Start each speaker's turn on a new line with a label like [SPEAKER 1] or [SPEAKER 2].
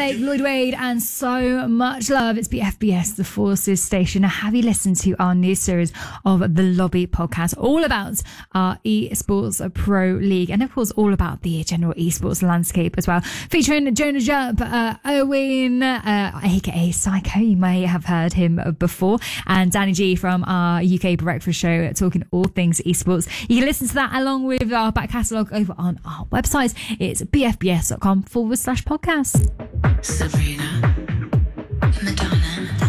[SPEAKER 1] Blake, Lloyd Wade, and so much love. It's BFBS, the Forces Station. Now, have you listened to our new series of the Lobby podcast, all about our esports pro league, and of course, all about the general esports landscape as well, featuring Jonah Jupp, Owen, aka Psycho, you may have heard him before, and Danny G from our UK Breakfast Show, talking all things esports. You can listen to that along with our back catalogue over on our website. It's bfbs.com/podcast.
[SPEAKER 2] Sabrina.